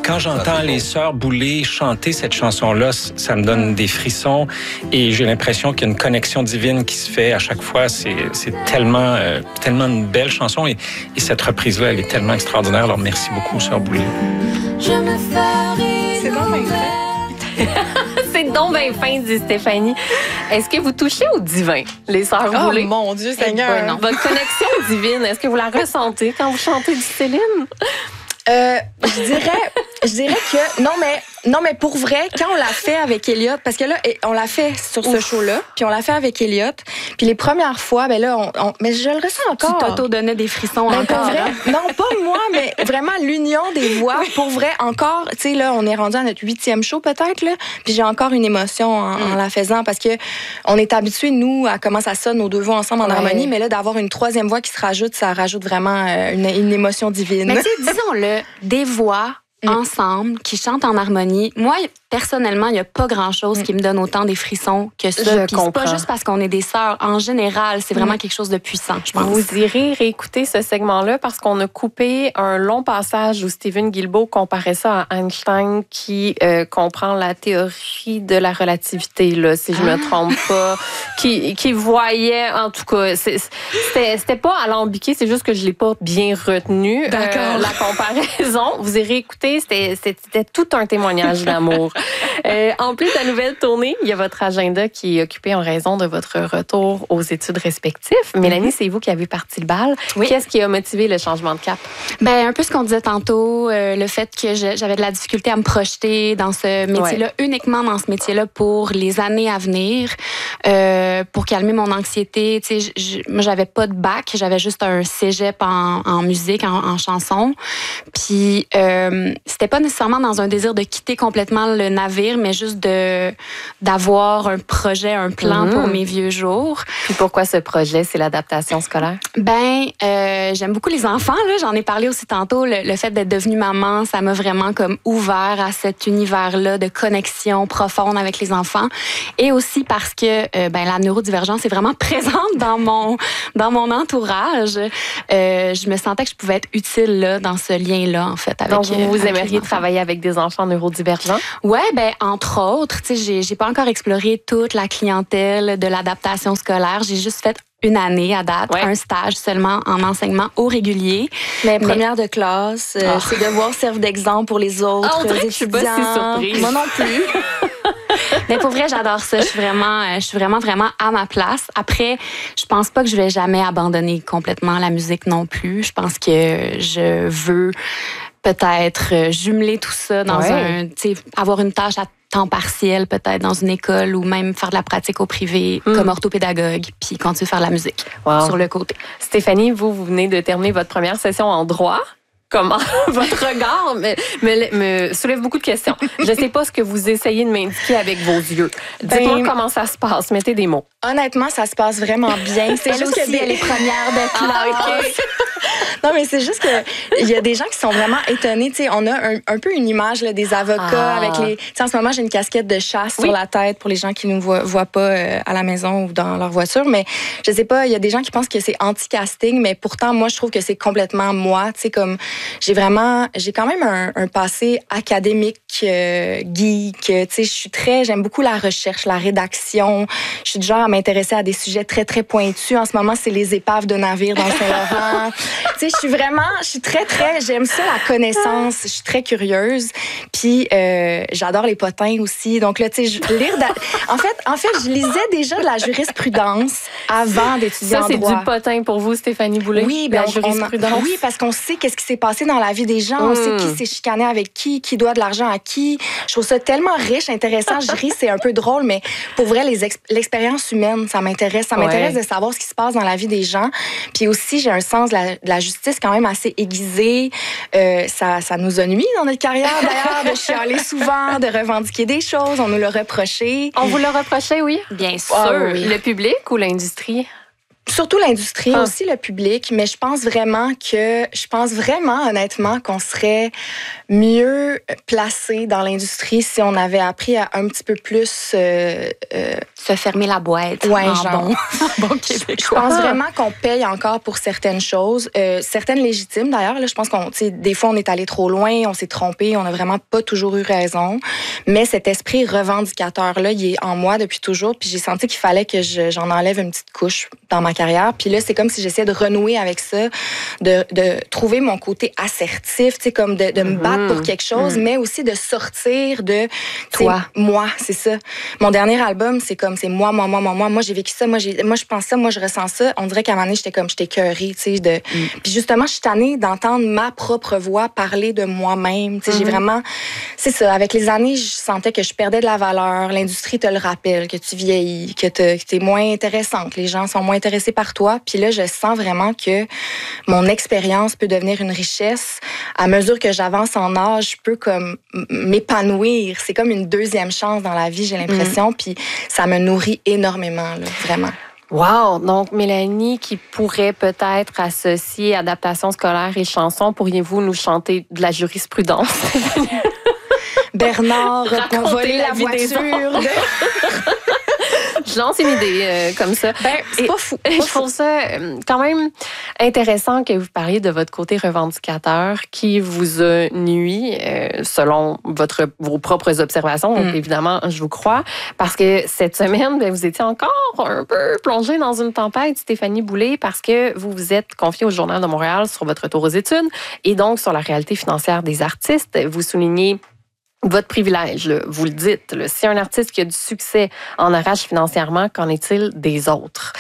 quand j'entends les Sœurs Boulay chanter cette chanson-là, ça me donne des frissons et j'ai l'impression qu'il y a une connexion divine qui se fait à chaque fois. C'est tellement une belle chanson et cette reprise-là, elle est tellement extraordinaire. Alors, merci beaucoup, Sœurs Boulay. C'est donc bien fait. C'est donc bien fin, dit Stéphanie. Est-ce que vous touchez au divin, les Sœurs Boulay? Oh mon Dieu, Seigneur! Non. Votre connexion divine, est-ce que vous la ressentez quand vous chantez du Céline? Je dirais que non mais pour vrai, quand on l'a fait avec Elliot, parce que là on l'a fait sur ce show-là, puis on l'a fait avec Elliot, puis les premières fois, ben là mais je le ressens encore. Tu t'auto-donnais des frissons ben, encore. Pour vrai, non pas moi, mais vraiment l'union des voix. Pour vrai, encore, tu sais là, on est rendu à notre 8e show peut-être là, puis j'ai encore une émotion en la faisant parce que on est habitués nous à comment ça sonne nos deux voix ensemble en harmonie, mais là d'avoir une 3e voix qui se rajoute, ça rajoute vraiment une émotion divine. Mais tu sais, disons-le, des voix ensemble, qui chantent en harmonie. Moi, personnellement, il n'y a pas grand-chose qui me donne autant des frissons que ça. Puis c'est pas juste parce qu'on est des sœurs. En général, c'est vraiment quelque chose de puissant, je pense. Vous irez réécouter ce segment-là parce qu'on a coupé un long passage où Stephen Guilbeault comparait ça à Einstein qui comprend la théorie de la relativité, là, si je me trompe pas, qui voyait, en tout cas, c'était pas alambiqué, c'est juste que je l'ai pas bien retenu. D'accord. La comparaison. Vous irez écouter, c'était tout un témoignage d'amour. En plus de la nouvelle tournée, il y a votre agenda qui est occupé en raison de votre retour aux études respectives. Mélanie, c'est vous qui avez parti le bal. Oui. Qu'est-ce qui a motivé le changement de cap? Ben un peu ce qu'on disait tantôt, le fait que j'avais de la difficulté à me projeter dans ce métier-là, uniquement dans ce métier-là pour les années à venir, pour calmer mon anxiété. Tu sais, moi, j'avais pas de bac, j'avais juste un cégep en musique, en chanson. Puis c'était pas nécessairement dans un désir de quitter complètement le navire, mais juste d'avoir un projet, un plan pour mes vieux jours. Puis pourquoi ce projet, c'est l'adaptation scolaire? Ben, j'aime beaucoup les enfants. Là, j'en ai parlé aussi tantôt. Le fait d'être devenue maman, ça m'a vraiment comme ouvert à cet univers-là de connexion profonde avec les enfants. Et aussi parce que la neurodivergence est vraiment présente dans mon entourage. Je me sentais que je pouvais être utile là, dans ce lien-là, en fait. Avec, donc, vous aimeriez travailler avec des enfants neurodivergents? Ouais, ben entre autres, tu sais, j'ai pas encore exploré toute la clientèle de l'adaptation scolaire. J'ai juste fait une année à date, un stage seulement en enseignement au régulier. Mais première de classe, c'est devoir servir d'exemple pour les autres étudiants. Je suis pas si surprise. Moi non plus. Mais pour vrai, j'adore ça. Je suis vraiment à ma place. Après, je pense pas que je vais jamais abandonner complètement la musique non plus. Je pense que je veux peut-être jumeler tout ça dans avoir une tâche à temps partiel peut-être dans une école ou même faire de la pratique au privé comme orthopédagogue puis continuer à faire de la musique sur le côté. Stéphanie, vous venez de terminer votre première session en droit. Comment votre regard me soulève beaucoup de questions. Je ne sais pas ce que vous essayez de m'indiquer avec vos yeux. Dites-moi comment ça se passe. Mettez des mots. Honnêtement, ça se passe vraiment bien. C'est juste que elle est première de classe. Non, mais c'est juste que il y a des gens qui sont vraiment étonnés. Tu sais, on a un peu une image là, des avocats avec les. Tu sais, en ce moment, j'ai une casquette de chasse sur la tête pour les gens qui ne nous voient pas à la maison ou dans leur voiture. Mais je sais pas, il y a des gens qui pensent que c'est anti-casting, mais pourtant, moi, je trouve que c'est complètement moi. Tu sais, comme j'ai quand même un passé académique, geek. Tu sais, j'aime beaucoup la recherche, la rédaction. Je suis du genre à m'intéresser à des sujets très, très pointus. En ce moment, c'est les épaves de navires dans Saint-Laurent. Tu sais, j'aime ça, la connaissance. Je suis très curieuse. Puis, j'adore les potins aussi. Donc là, tu sais, en fait, je lisais déjà de la jurisprudence avant d'étudier en droit. Ça, c'est du potin pour vous, Stéphanie Boulay? Oui, la jurisprudence. Oui, parce qu'on sait qu'est-ce qui s'est passé dans la vie des gens. On sait qui s'est chicané avec qui doit de l'argent à qui. Je trouve ça tellement riche, intéressant. Je ris, c'est un peu drôle, mais pour vrai, l'expérience humaine, ça m'intéresse. Ça m'intéresse de savoir ce qui se passe dans la vie des gens. Puis aussi, j'ai un sens de la justice quand même assez aiguisé. Ça nous a nuit dans notre carrière, d'ailleurs, de chialer souvent, de revendiquer des choses. On nous l'a reproché. On vous l'a reproché, oui? Bien sûr. Oui. Le public ou l'industrie? Surtout l'industrie, aussi le public, mais je pense vraiment honnêtement qu'on serait mieux placé dans l'industrie si on avait appris à un petit peu plus se fermer la boîte. Ouais, genre. Bon Je pense vraiment qu'on paye encore pour certaines choses, certaines légitimes d'ailleurs. Là, je pense qu'on, des fois, on est allé trop loin, on s'est trompé, on n'a vraiment pas toujours eu raison. Mais cet esprit revendicateur-là, il est en moi depuis toujours. Puis j'ai senti qu'il fallait que j'en enlève une petite couche dans ma carrière. Puis là, c'est comme si j'essayais de renouer avec ça, de trouver mon côté assertif, tu sais, comme de me battre pour quelque chose, mais aussi de sortir de toi. Moi, c'est ça. Mon dernier album, c'est comme, c'est moi. Moi, j'ai vécu ça, moi, je pense ça, moi, je ressens ça. On dirait qu'à un moment donné, j'étais écœurée, tu sais. Puis justement, je suis tannée d'entendre ma propre voix parler de moi-même. Tu sais, j'ai vraiment... C'est ça. Avec les années, je sentais que je perdais de la valeur. L'industrie te le rappelle, que tu vieillis, que t'es moins intéressante. Les gens sont moins intéressés par toi. Puis là, je sens vraiment que mon expérience peut devenir une richesse. À mesure que j'avance en âge, je peux comme m'épanouir. C'est comme une deuxième chance dans la vie, j'ai l'impression. Puis ça me nourrit énormément, là, vraiment. Wow! Donc, Mélanie, qui pourrait peut-être associer adaptation scolaire et chanson, pourriez-vous nous chanter de la jurisprudence? Bernard a volé la voiture. Je lance une idée comme ça. C'est pas fou. Je trouve ça quand même intéressant que vous parliez de votre côté revendicateur qui vous a nui selon vos propres observations. Donc, évidemment, je vous crois. Parce que cette semaine, vous étiez encore un peu plongée dans une tempête, Stéphanie Boulay, parce que vous vous êtes confiée au Journal de Montréal sur votre retour aux études et donc sur la réalité financière des artistes. Vous soulignez votre privilège, là, vous le dites. Là, si un artiste qui a du succès en arrache financièrement, qu'en est-il des autres?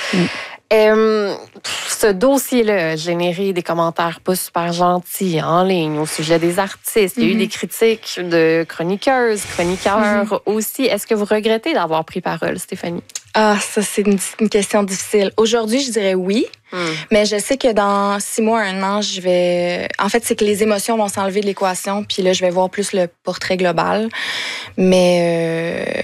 Ce dossier-là a généré des commentaires pas super gentils en ligne au sujet des artistes. Il y a eu des critiques de chroniqueurs aussi. Est-ce que vous regrettez d'avoir pris parole, Stéphanie? Ah, ça, c'est une question difficile. Aujourd'hui, je dirais oui. Mais je sais que dans 6 mois, 1 an, je vais... En fait, c'est que les émotions vont s'enlever de l'équation, puis là, je vais voir plus le portrait global. Mais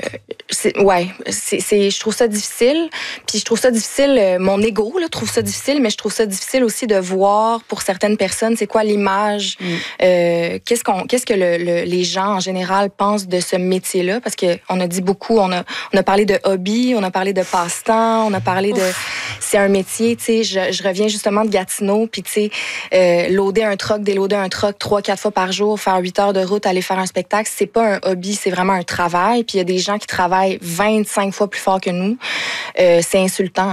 je trouve ça difficile. Puis je trouve ça difficile, mon ego là, trouve ça difficile, mais je trouve ça difficile aussi de voir pour certaines personnes, c'est quoi l'image, qu'est-ce que les gens en général pensent de ce métier-là, parce que on a dit beaucoup, on a parlé de hobby, on a parlé de passe-temps, on a parlé de... C'est un métier, tu sais, je reviens justement de Gatineau, puis tu sais, loader un truck, déloader un truck 3-4 fois par jour, faire 8 heures de route, aller faire un spectacle, c'est pas un hobby, c'est vraiment un travail. Puis il y a des gens qui travaillent 25 fois plus fort que nous. C'est insultant.